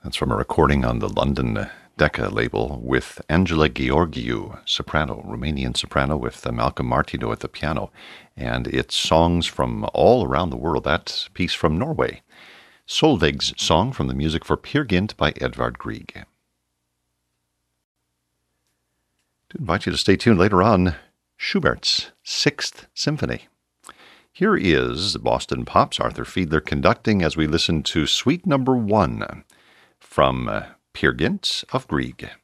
That's from a recording on the London Decca label with Angela Georgiou, soprano, Romanian soprano, with Malcolm Martino at the piano. And it's songs from all around the world. That piece from Norway. Solveig's song from the music for Peer Gynt by Edvard Grieg. To invite you to stay tuned later on, Schubert's Sixth Symphony. Here is Boston Pop's Arthur Fiedler conducting as we listen to Suite Number 1 from Peer Gynt of Grieg.